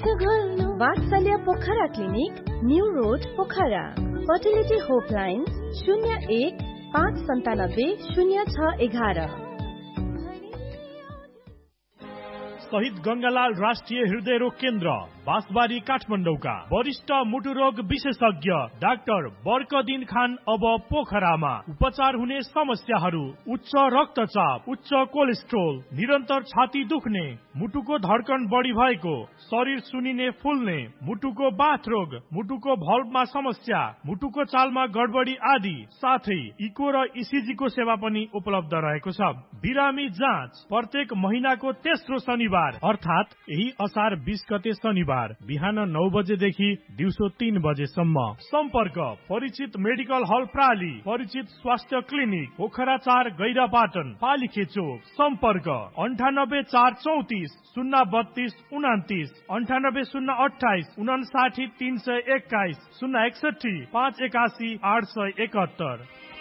वात्सल्य Pokhara clinic, new road Pokhara. Fertility होपलाइन 01-597-0611। शहीद गंगालाल राष्ट्रिय हृदय रोग केन्द्र, बाँसबारी, काठमाडौँका वरिष्ठ मुटु रोग विशेषज्ञ डाक्टर बर्कदिन खान अब पोखरामा। उपचार हुने समस्याहरू: उच्च रक्तचाप, उच्च कोलेस्ट्रोल, निरन्तर छाती दुख्ने, मुटुको धड्कन बढी भएको, शरीर सुनिने फुल्ने, मुटुको बाथ रोग, मुटुको भल्भमा समस्या, मुटुको चालमा गडबडी आदि। साथै इको र इसिजी को सेवा पनि उपलब्ध रहेको छ। बिरामी जाँच प्रत्येक महिनाको तेस्रो शनिबार अर्थात यही असार 20 गते शनिबार बिहान 9 बजेदेखि दिउँसो 3 बजेसम्म। सम्पर्क परिचित मेडिकल हल प्राली, परिचित स्वास्थ्य क्लिनिक पोखरा 4 गैरापाटन, पालिखे चोक। सम्पर्क 9843 032 29, 98028 59321, 061 581 871।